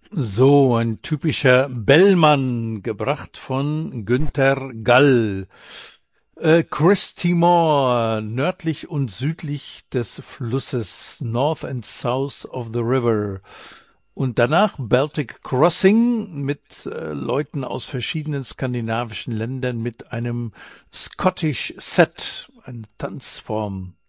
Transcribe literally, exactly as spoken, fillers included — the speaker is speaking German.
So, ein typischer Bellman, gebracht von Günter Gall. Äh, Chris Timor, nördlich und südlich des Flusses, North and South of the River. Und danach Baltic Crossing mit äh, Leuten aus verschiedenen skandinavischen Ländern mit einem Scottish Set, eine Tanzform.